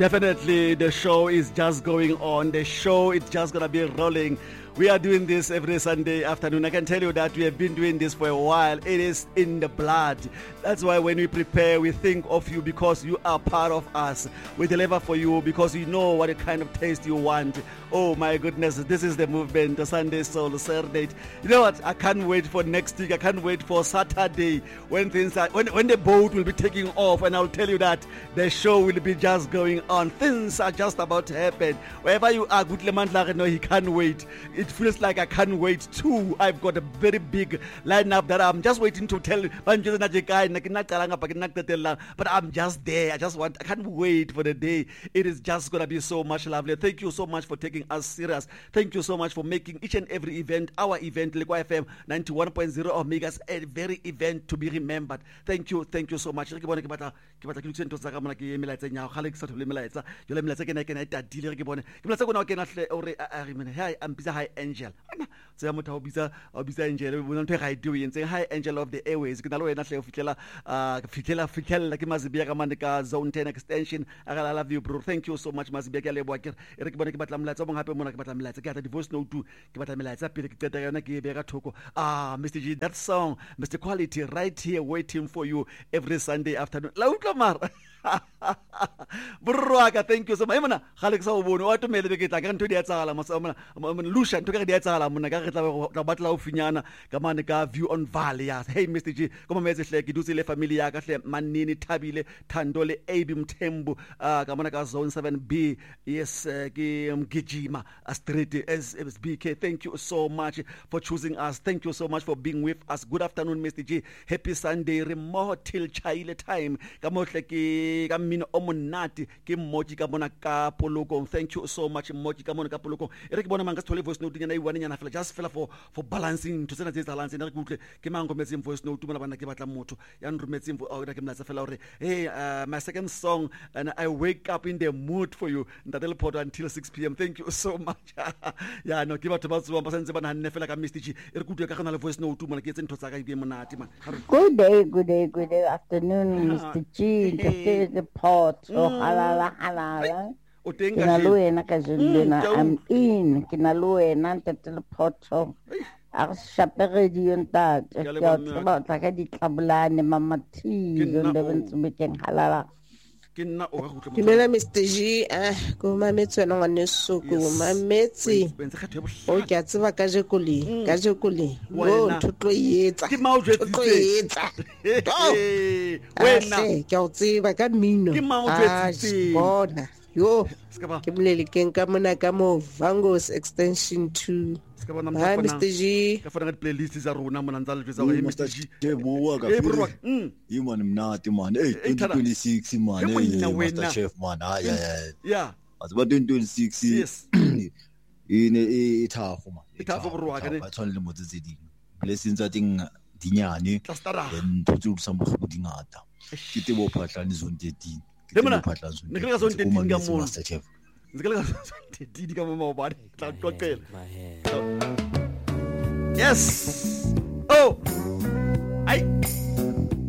Definitely, the show is just going on. The show is just going to be rolling. We are doing this every Sunday afternoon. I can tell you that we have been doing this for a while. It is in the blood. That's why when we prepare, we think of you because you are part of us. We deliver for you because we know what kind of taste you want. Oh my goodness, this is the movement, the Sunday Soul Serenade. You know what? I can't wait for next week. I can't wait for Saturday when things are, when the boat will be taking off, and I'll tell you that the show will be just going on. Things are just about to happen. Wherever you are, good Lemandla, no, he can't wait. It feels like I can't wait too. I've got a very big lineup that I'm just waiting to tell. But I'm just there. I can't wait for the day. It is just going to be so much lovely. Thank you so much for taking us serious. Thank you so much for making each and every event, our event, Lekwa FM 91.0 Omegas, a very event to be remembered. Thank you so much. Hi Angel. Hi Angel of the Airways. Zone 10 extension. I love you, bro. Thank you so much, Mazibia. Mr. G, that song, Mr. Quality, right here waiting for you every Sunday afternoon. Burwaka, thank you so much. Alex Obono, what to make it again to the Atsala, Lucian to get the Atsala, Batla Finiana, Gamanica, view on Valley. Hey, Mr. G, come on, message like Dusile Familia, Manini, Tabile, Tandole, Abim Tembu, Gamanaka Zone 7B, yes, Gijima, Astriti, SBK. Thank you so much for choosing us. Thank you so much for being with us. Good afternoon, Mr. G. Happy Sunday, remote till child time. Kamino omonati ke moji ka bona ka poloko. Thank you so much moji ka bona ka poloko. Ere ke bona manga tole voice note nyana iwane nyana fela just fela for balancing to sena tse balance ere ke utlwe ke mango metseng voice note bona bana ke batla motho ya nrumetseng o ke mlatsa fela hore hey my second song and I wake up in the mood for you ntatele photo until 6 p.m. Thank you so much. Yeah, no ke batho ba tswa ba sentse bana hanne fela ka Mr. G ere ke utlwe ka gana le voice note bona ke tse ntho tsa ka ke monate man. Good day afternoon, Mr. G. The pot halala. Kinaluena kajulena I'm in kinaluena ntetele photo a shapere di ntate ke a tsaba tla ka ditlabulane mamathi ndebentse meteng halala. Kimela Mr. G ko mametse wena ngwane soko mametse o ke a tseba ka jekole go ntotlo yetsa ke mao jwetsa wena ke a tseba ka mmino ke mao jwetsa bona yo ke bolele keng ka mona ka mo Vangos extension 2. Hi Mr. G. Ka fana playlist za rona mona ntsa le jwetsa hey Mr. G Debo ka man mnati man 2026 man Master Chef man yeah aziba 2026 yes ine ithafo man ithafo burwa ka ne ba tshwanele motse tse ding blessings ating dinyane then thotse sa mogebo dingata ke tebo phatlane zone 13 le mona ne ke ka zone 13 ka mo Master Chef yes